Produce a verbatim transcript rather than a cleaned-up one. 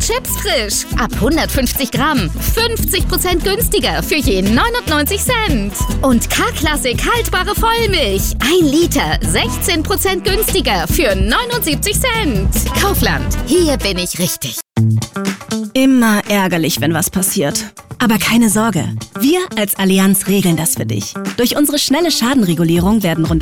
Chips frisch. Ab hundertfünfzig Gramm. fünfzig Prozent günstiger für je neunundneunzig Cent. Und K-Klassik haltbare Vollmilch. ein Liter. sechzehn Prozent günstiger für neunundsiebzig Cent. Kaufland. Hier bin ich richtig. Immer ärgerlich, wenn was passiert. Aber keine Sorge. Wir als Allianz regeln das für dich. Durch unsere schnelle Schadenregulierung werden rund